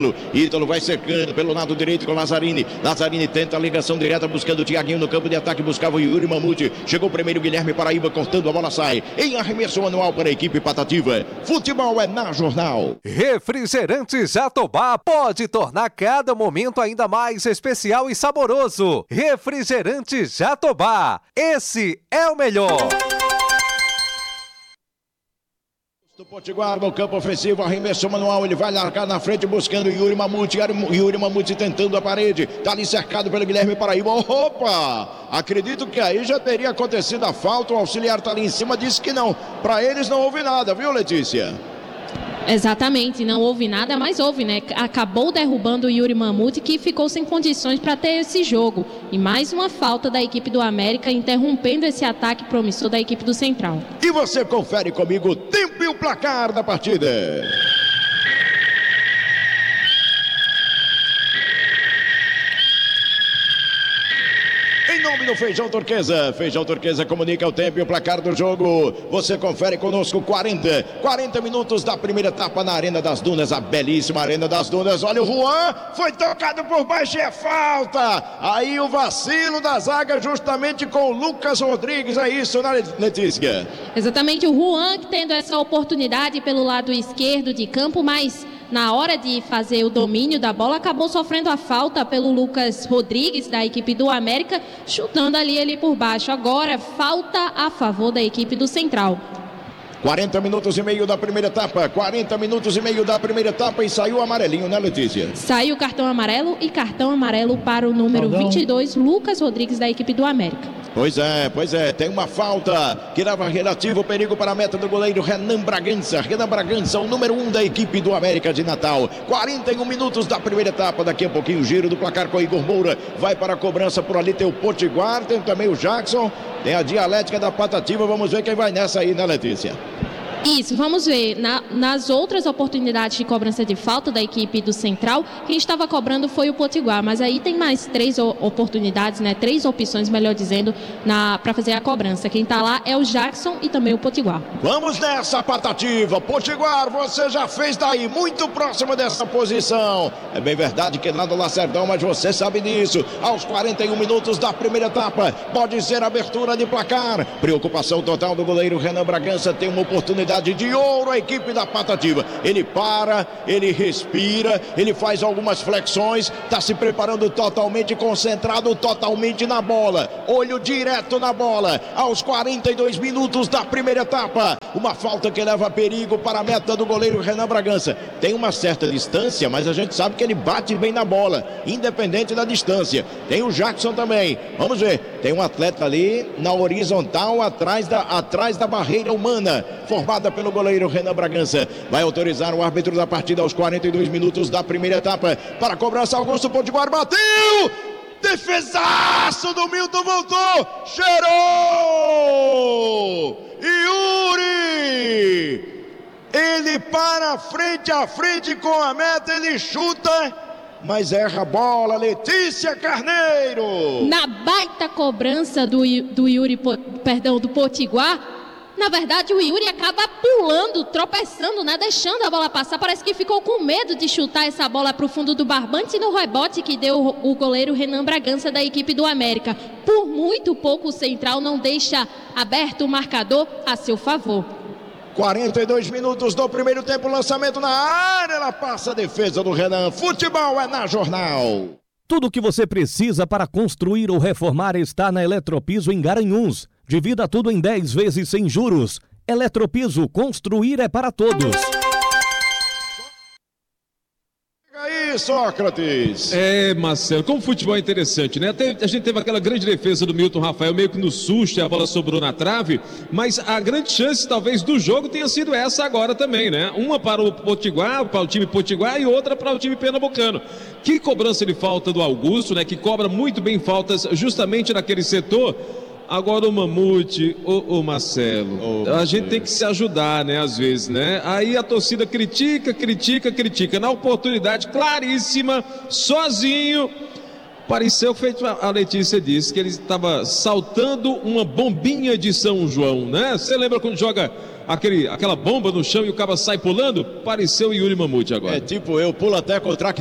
Ítalo vai cercando pelo lado direito com Lazzarini. Lazzarini tenta a ligação direta buscando o Thiaguinho no campo de ataque, buscava o Yuri Mamute. Chegou primeiro Guilherme Paraíba cortando, a bola sai em arremesso manual para a equipe Patativa. Futebol é na Jornal. Refrigerante Jatobá pode tornar cada momento ainda mais especial e saboroso. Refrigerante Jatobá, esse é o melhor. Do Potiguar no campo ofensivo, arremesso manual, ele vai largar na frente buscando Yuri Mamute. Yuri Mamute tentando a parede, tá ali cercado pelo Guilherme Paraíba. Opa! Acredito que aí já teria acontecido a falta, o auxiliar tá ali em cima, disse que não. Para eles não houve nada, viu, Letícia? Exatamente, não houve nada, mas houve, né? Acabou derrubando o Yuri Mamute, que ficou sem condições para ter esse jogo. E mais uma falta da equipe do América, interrompendo esse ataque promissor da equipe do Central. E você confere comigo o tempo e o placar da partida. Em nome do Feijão Turquesa. Feijão Turquesa comunica o tempo e o placar do jogo. Você confere conosco 40 minutos da primeira etapa na Arena das Dunas, a belíssima Arena das Dunas. Olha o Juan, foi tocado por baixo e é falta. Aí o vacilo da zaga justamente com o Lucas Rodrigues. É isso, né, Letícia? Exatamente, o Juan tendo essa oportunidade pelo lado esquerdo de campo, mas na hora de fazer o domínio da bola, acabou sofrendo a falta pelo Lucas Rodrigues, da equipe do América, chutando ali por baixo. Agora, falta a favor da equipe do Central. 40 minutos e meio da primeira etapa, 40 minutos e meio da primeira etapa e saiu o amarelinho, né, Letícia? Saiu o cartão amarelo e cartão amarelo para o número 22, Lucas Rodrigues, da equipe do América. Pois é, tem uma falta que leva relativo perigo para a meta do goleiro Renan Bragança. Renan Bragança, o número 1 da equipe do América de Natal. 41 minutos da primeira etapa, daqui a pouquinho o giro do placar com o Igor Moura. Vai para a cobrança, por ali tem o Potiguar, tem também o Jackson, tem a dialética da Patativa. Vamos ver quem vai nessa aí, né, Letícia? Isso, vamos ver. Nas outras oportunidades de cobrança de falta da equipe do Central, quem estava cobrando foi o Potiguar, mas aí tem mais 3 oportunidades, né? 3 opções, melhor dizendo, para fazer a cobrança. Quem está lá é o Jackson e também o Potiguar. Vamos nessa, Patativa. Potiguar, você já fez daí, muito próximo dessa posição. É bem verdade que lá no Lacerdão, mas você sabe disso. Aos 41 minutos da primeira etapa, pode ser abertura de placar. Preocupação total do goleiro Renan Bragança, tem uma oportunidade de ouro a equipe da Patativa. Ele para, ele respira, ele faz algumas flexões, está se preparando totalmente concentrado, totalmente na bola, olho direto na bola. Aos 42 minutos da primeira etapa, uma falta que leva perigo para a meta do goleiro Renan Bragança. Tem uma certa distância, mas a gente sabe que ele bate bem na bola, independente da distância. Tem o Jackson também, vamos ver, tem um atleta ali na horizontal, atrás da barreira humana, formada pelo goleiro Renan Bragança. Vai autorizar o árbitro da partida aos 42 minutos da primeira etapa para a cobrança. Augusto Potiguar bateu! Defesaço do Milton, voltou! Cheirou! Yuri! Ele para frente a frente com a meta, ele chuta, mas erra a bola. Letícia Carneiro! Na baita cobrança do Potiguar, na verdade, o Yuri acaba pulando, tropeçando, né? Deixando a bola passar. Parece que ficou com medo de chutar essa bola para o fundo do barbante, no rebote que deu o goleiro Renan Bragança da equipe do América. Por muito pouco o Central não deixa aberto o marcador a seu favor. 42 minutos do primeiro tempo, lançamento na área, ela passa a defesa do Renan. Futebol é na Jornal. Tudo o que você precisa para construir ou reformar está na Eletropiso em Garanhuns. Divida tudo em 10 vezes sem juros. Eletropiso, construir é para todos. Aí, Sócrates. Marcelo, como o futebol é interessante, né? A gente teve aquela grande defesa do Milton Rafael, meio que no susto, a bola sobrou na trave, mas a grande chance, talvez, do jogo tenha sido essa agora também, né? Uma para o Potiguar, para o time Potiguar, e outra para o time pernambucano. Que cobrança de falta do Augusto, né? Que cobra muito bem faltas justamente naquele setor. Agora o Mamute, o Marcelo, a gente tem que se ajudar, né, às vezes, né? Aí a torcida critica. Na oportunidade claríssima, sozinho, pareceu feito a Letícia disse, que ele estava saltando uma bombinha de São João, né? Você lembra quando joga aquela bomba no chão e o cara sai pulando, pareceu o Yuri Mamute agora. É tipo eu, pulo até com o traque